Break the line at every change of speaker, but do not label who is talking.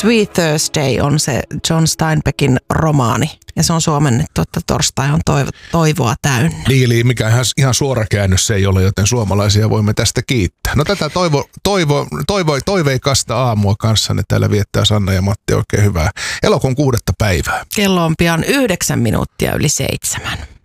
Sweet Thursday on se John Steinbeckin romaani. Ja se on suomennettu, että torstai on toivoa täynnä.
Niin, mikä ihan suora käännös se ei ole, joten suomalaisia voimme tästä kiittää. No tätä toiveikasta aamua kanssanne täällä viettää Sanna ja Matti oikein hyvää elokuun 6. päivää.
Kello on pian 9 minuuttia yli 7.